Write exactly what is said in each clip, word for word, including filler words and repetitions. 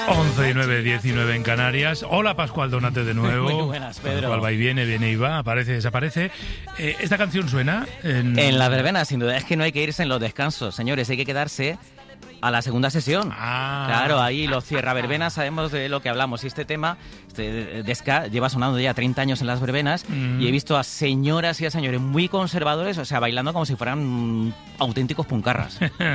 once y nueve, diecinueve en Canarias. Hola, Pascual Donate de nuevo. Muy buenas, Pedro. Pascual va y viene, viene y va, aparece, desaparece. Eh, ¿Esta canción suena? En... en la verbena, sin duda. Es que no hay que irse en los descansos, señores. Hay que quedarse a la segunda sesión. Ah. Claro, ahí los cierra verbenas, sabemos de lo que hablamos. Y este tema, este de ska, lleva sonando ya treinta años en las verbenas mm. y he visto a señoras y a señores muy conservadores, o sea, bailando como si fueran mm, auténticos puncarras.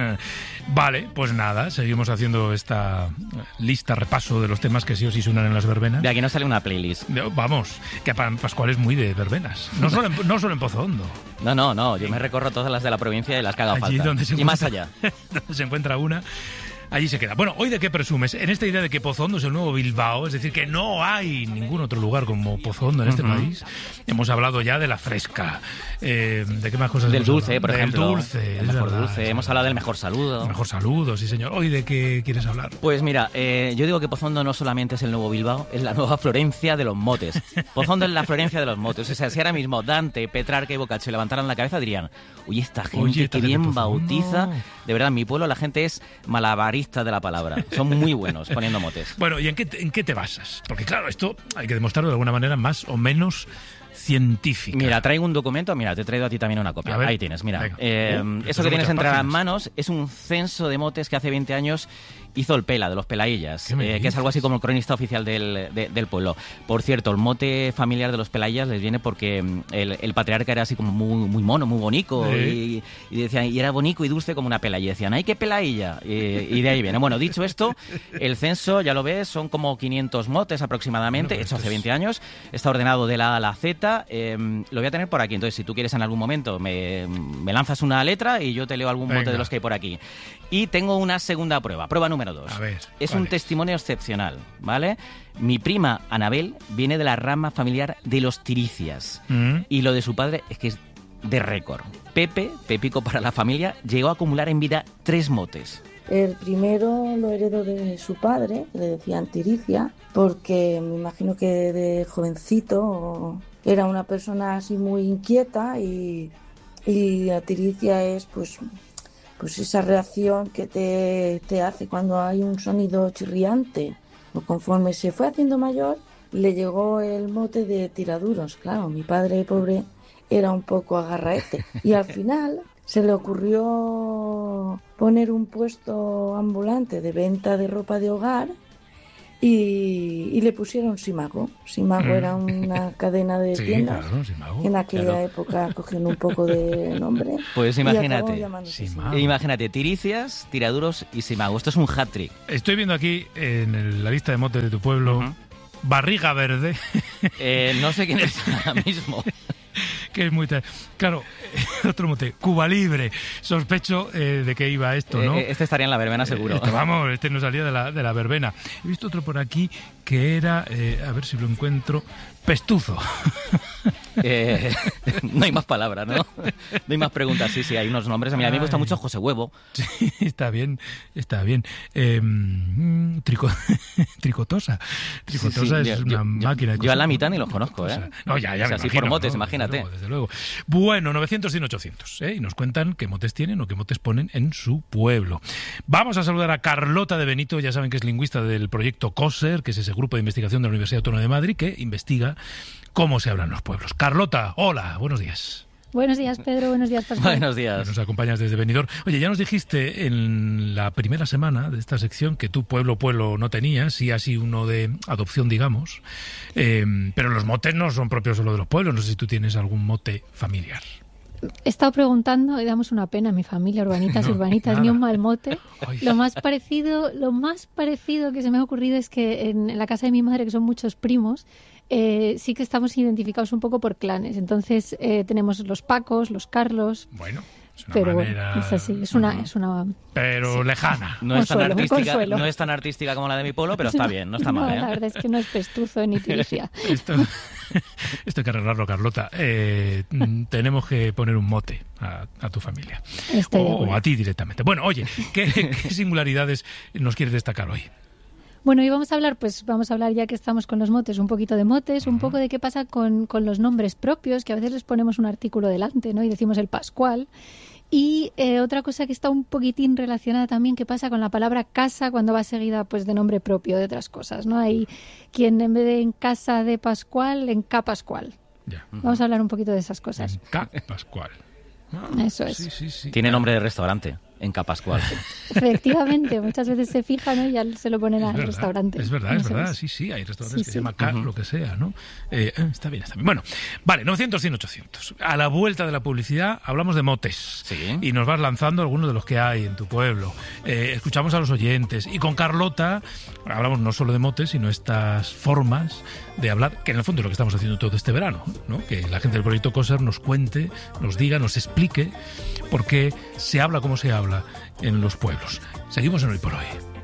Vale, pues nada, seguimos haciendo esta lista, repaso de los temas que sí o sí suenan en las verbenas. De aquí no sale una playlist. Vamos, que Pascual es muy de verbenas. No solo en, no solo en Pozo Hondo. No, no, no, yo me recorro todas las de la provincia y las que haga Allí falta. Donde se y encuentra, más allá. Donde se encuentra una, allí se queda. Bueno, ¿hoy de qué presumes? En esta idea de que Pozo Hondo es el nuevo Bilbao, es decir, que no hay ningún otro lugar como Pozo Hondo en este uh-huh. país. Hemos hablado ya de la fresca. Eh, ¿De qué más cosas? Del dulce, por del ejemplo. Dulce, el mejor dulce. Es hemos hablado del mejor saludo. El mejor saludo, sí, señor. ¿Hoy de qué quieres hablar? Pues mira, eh, yo digo que Pozo Hondo no solamente es el nuevo Bilbao, es la nueva Florencia de los motes. Pozo Hondo es la Florencia de los motes. O sea, si ahora mismo Dante, Petrarca y Boccaccio levantaran la cabeza, dirían: oye, esta gente Oye, que bien bautiza. De verdad, en mi pueblo la gente es malabarista de la palabra. Son muy buenos poniendo motes. Bueno, ¿y en qué, en qué te basas? Porque claro, esto hay que demostrarlo de alguna manera más o menos científica. Mira, traigo un documento, mira, te he traído a ti también una copia. Ahí tienes, mira. Venga, eh, uh, eso que tienes entre las manos es un censo de motes que hace veinte años hizo el Pela, de los Pelaillas, eh, que es algo así como el cronista oficial del, de, del pueblo. Por cierto, el mote familiar de los Pelaillas les viene porque el, el patriarca era así como muy, muy mono, muy bonico, sí. y, y decían, y era bonico y dulce como una pela, y decían, ¡ay, qué Pelailla! Y, y de ahí viene. Bueno, dicho esto, el censo, ya lo ves, son como quinientos motes aproximadamente, no, hecho hace veinte años, está ordenado de la A a la Z, eh, lo voy a tener por aquí, entonces si tú quieres en algún momento me, me lanzas una letra y yo te leo algún Venga. mote de los que hay por aquí. Y tengo una segunda prueba, prueba número dos. A ver, es un es? testimonio excepcional, ¿vale? Mi prima Anabel viene de la rama familiar de los Tiricias mm. y lo de su padre es que es de récord. Pepe, Pepico para la familia, llegó a acumular en vida tres motes. El primero lo heredó de su padre, le decían Tiricia, porque me imagino que de jovencito era una persona así muy inquieta y, y la tiricia es pues... pues esa reacción que te, te hace cuando hay un sonido chirriante. O conforme se fue haciendo mayor, le llegó el mote de tiraduros. Claro, mi padre pobre era un poco agarraete. Y al final se le ocurrió poner un puesto ambulante de venta de ropa de hogar y, y le pusieron Simago. Simago mm. era una cadena de sí, tiendas claro, Simago, que en aquella claro. época cogieron un poco de nombre. Pues imagínate, imagínate, Tiricias, Tiraduros y Simago. Esto es un hat-trick. Estoy viendo aquí en el, la lista de motes de tu pueblo, uh-huh. Barriga Verde. Eh, no sé quién es ahora mismo. Que es muy... Claro, otro mote, Cuba Libre. Sospecho eh, de que iba esto, ¿no? Eh, este estaría en la verbena seguro. Eh, este, vamos, este no salía de la, de la verbena. He visto otro por aquí que era, eh, a ver si lo encuentro, Pestuzo. Eh, no hay más palabras, ¿no? No hay más preguntas. Sí, sí, hay unos nombres. A mí, a mí me gusta mucho José Huevo. Sí, está bien, está bien. Eh, trico, tricotosa. Tricotosa sí, sí, es yo, una yo, máquina de Yo a la mitad ni los conozco, ¿eh? No, ya, ya. O sea, así por motes, ¿no? imagínate. Desde luego, desde luego. Bueno, novecientos, cien, ochocientos, ¿eh? Y nos cuentan qué motes tienen o qué motes ponen en su pueblo. Vamos a saludar a Carlota de Benito, ya saben que es lingüista del proyecto COSER, que es ese grupo de investigación de la Universidad Autónoma de Madrid que investiga cómo se hablan los pueblos. Carlota, hola, buenos días. Buenos días, Pedro. Buenos días, Pascual. Buenos días. Nos acompañas desde Benidorm. Oye, ya nos dijiste en la primera semana de esta sección que tú pueblo, pueblo no tenías, y así uno de adopción, digamos. Eh, pero los motes no son propios solo de los pueblos. No sé si tú tienes algún mote familiar. He estado preguntando y damos una pena a mi familia, urbanitas y no, urbanitas, nada. Ni un mal mote. Ay. Lo más parecido, lo más parecido que se me ha ocurrido es que en, en la casa de mi madre, que son muchos primos, eh, sí que estamos identificados un poco por clanes. Entonces eh, tenemos los Pacos, los Carlos. Bueno. Es una pero manera... bueno, es así, es una... Es una pero sí. lejana. No es, tan artística, no es tan artística como la de mi pueblo, pero está bien, no está no, mal, ¿eh? La verdad es que no es Pestuzo ni Tiricia. esto, esto hay que arreglarlo, Carlota. Eh, tenemos que poner un mote a, a tu familia. Estoy o, o a ti directamente. Bueno, oye, ¿qué, qué singularidades nos quieres destacar hoy? Bueno, y vamos a hablar, pues vamos a hablar ya que estamos con los motes, un poquito de motes, uh-huh. un poco de qué pasa con, con los nombres propios, que a veces les ponemos un artículo delante, ¿no? Y decimos el Pascual. Y eh, otra cosa que está un poquitín relacionada también, que pasa con la palabra casa cuando va seguida pues de nombre propio, de otras cosas, ¿no? Hay quien en vez de en casa de Pascual, en Ca Pascual. Ya. Vamos a hablar un poquito de esas cosas. En Ca Pascual. Ah, Eso es. Sí, sí, sí. Tiene nombre de restaurante, en Ca Pascual. Efectivamente, muchas veces se fijan, ¿no? Y ya se lo ponen es al verdad, restaurante. Es verdad, es Eso verdad, es. sí, sí, hay restaurantes Sí, que sí. se llaman Ca, Uh-huh. lo que sea, ¿no? Eh, está bien, está bien. Bueno, vale, novecientos, cien, ochocientos. A la vuelta de la publicidad hablamos de motes. Sí. Y nos vas lanzando algunos de los que hay en tu pueblo. Eh, escuchamos a los oyentes. Y con Carlota hablamos no solo de motes, sino estas formas de hablar, que en el fondo es lo que estamos haciendo todo este verano, ¿no? Que la gente del proyecto Coser nos cuente, nos diga, nos explique por qué se habla como se habla en los pueblos. Seguimos en Hoy por Hoy.